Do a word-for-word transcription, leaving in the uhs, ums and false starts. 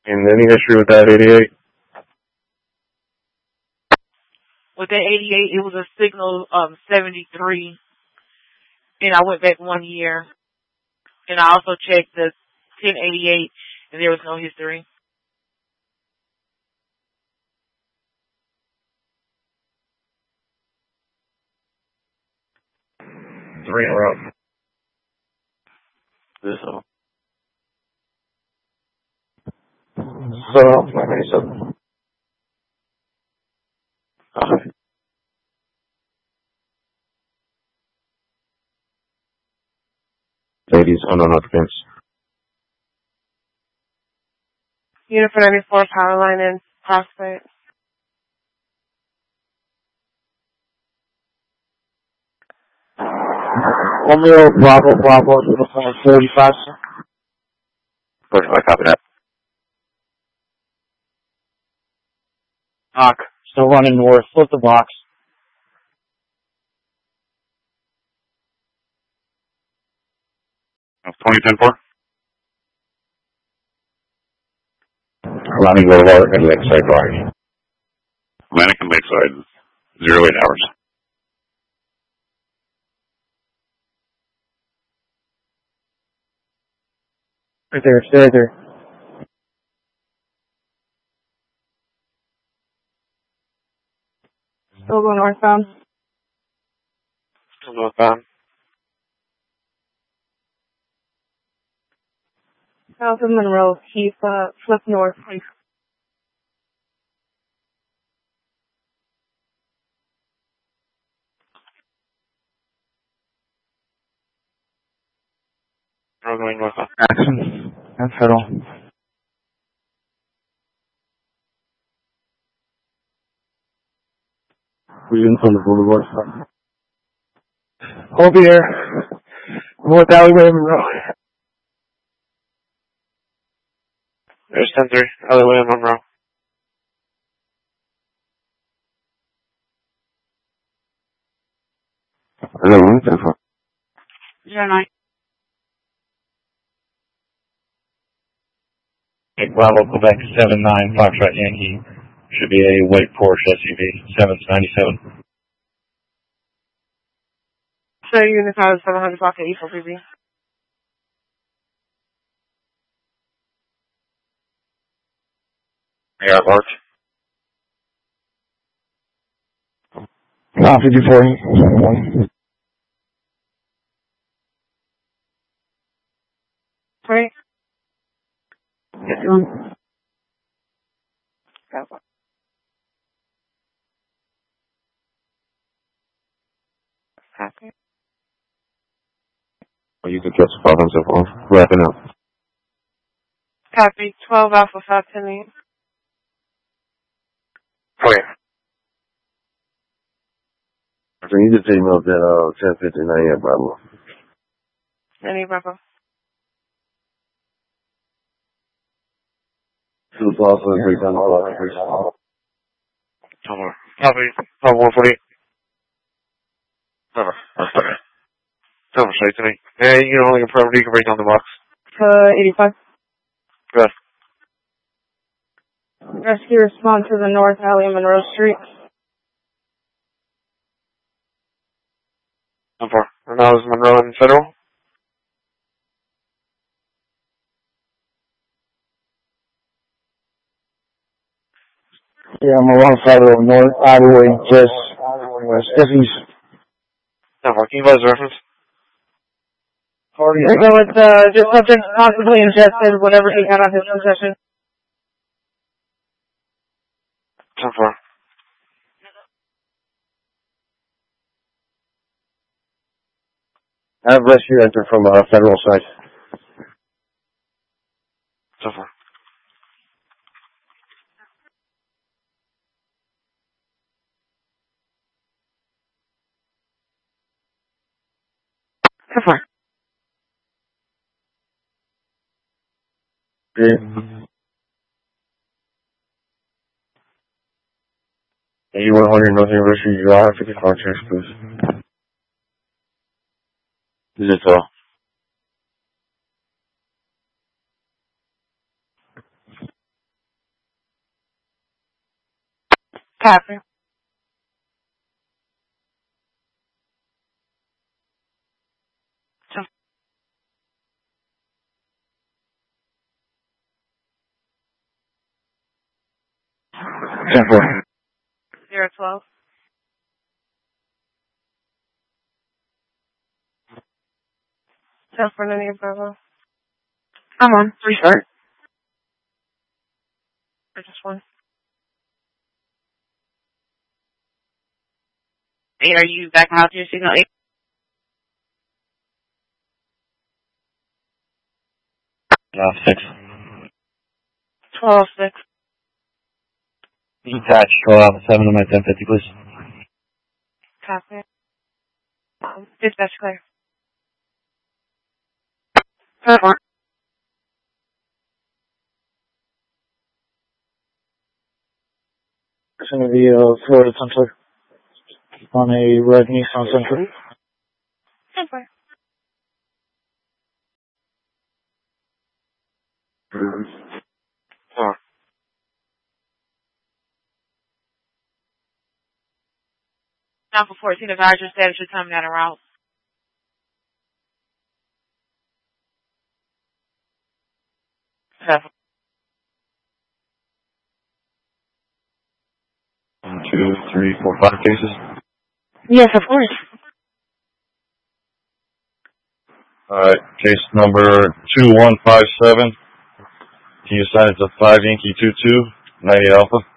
And any history with that eighty-eight? With that eighty-eight, it was a Signal um, seventy-three, and I went back one year. And I also checked the ten eighty-eight, and there was no history. Three in a row. This one. So, ninety-seven. Okay. Ladies, unknown occupants. Unit for ninety-four, power line in Prospect. Romeo, Bravo, Bravo, uniform forty-five, sir. forty-five, copy that. Knock. Still running north. Flip the box. twenty ten four. Atlantic Boulevard and Lakeside Drive. Atlantic and Lakeside, zero eight hours. Right there, stay right there. Still going northbound. Still northbound. South of Monroe, keep uh, flip north, please. We're going northbound. Action. And Federal. We're in front of Boulevard. Hold the air. North Alleyway, Monroe. There's ten three, Alleyway in Monroe. Hello, ten four. zero nine. Okay, Bravo, Quebec, seven nine, Foxtrot Yankee. Should be a white Porsche S U V, seven ninety-seven. So unit five seven hundred block at E four P B. Yeah, March. Ah, fifty-four. Right? Yes. Go. Copy. Well, you could just five and so forth. Wrapping up. Copy. twelve Alpha five ten eight. Okay. So you just emailed that uh ten fifty-nine, yeah, Bravo. Any Bravo. Two Alpha, three times all that, three times. Somewhere. Copy. Copy one forty. Never. That's okay. Never say to me. Yeah, you can only confirm, you can bring down the box. Uh, eighty-five. Good. Rescue respond to the North Alley of Monroe Street. Number. And that was Monroe and Federal. Yeah, I'm along Federal, North Highway, just west. Steffi's. Number. Can you guys reference? I go with, uh, just subject possibly ingested whatever he had on his possession. Number. I have rescue enter from uh, Federal side. Number. Come on. Yeah. eighty-one hundred North University Drive, fifty contracts, please. Is it all? Copy. ten four. Zero twelve. ten four ninety Bravo. I'm on. Restart. Or just one. Eight, are you back out to your signal? Eight. Uh, six. twelve six. Detach, twelve seven to my ten fifty, please. Copy. Um, dispatch clear. ten four. It's going to be uh, Florida Central on a red Nissan Sentra. ten four. Oh. Now for fourteen, advise your status, you're coming down a route. Seven. One, two, three, four, five cases. Yes, of course. Alright, case number two one five seven. Can you assign it to five Yankee two two, ninety-eight Alpha?